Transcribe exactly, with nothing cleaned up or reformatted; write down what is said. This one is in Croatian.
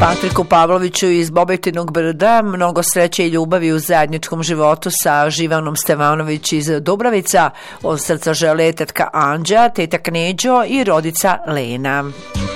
Patriku Pavloviću iz Bobetinog Brda mnogo sreće i ljubavi u zajedničkom životu sa Živanom Stevanović iz Dubravica. Od srca žele tetka Anđa, tetak Neđo i rodica Lena.